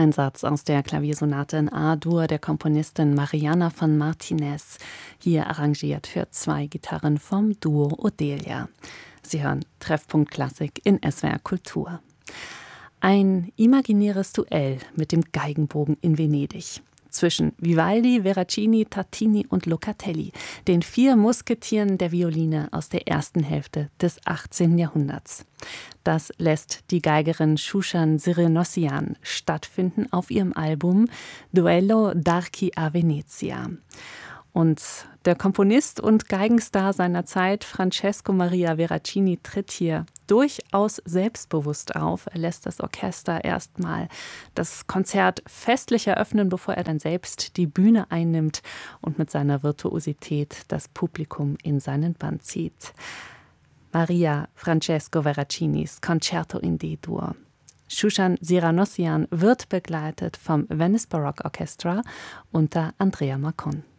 Ein Satz aus der Klaviersonate in A-Dur der Komponistin Mariana von Martinez, hier arrangiert für 2 Gitarren vom Duo Odelia. Sie hören Treffpunkt Klassik in SWR Kultur. Ein imaginäres Duell mit dem Geigenbogen in Venedig. Zwischen Vivaldi, Veracini, Tartini und Locatelli, den 4 Musketieren der Violine aus der ersten Hälfte des 18. Jahrhunderts. Das lässt die Geigerin Shushan Sirenossian stattfinden auf ihrem Album Duello d'Archi a Venezia. Und der Komponist und Geigenstar seiner Zeit, Francesco Maria Veracini, tritt hier durchaus selbstbewusst auf. Er lässt das Orchester erstmal das Konzert festlich eröffnen, bevor er dann selbst die Bühne einnimmt und mit seiner Virtuosität das Publikum in seinen Bann zieht. Maria Francesco Veracinis Concerto in D-Dur. Shushan Sirenossian wird begleitet vom Venice Baroque Orchestra unter Andrea Marcon.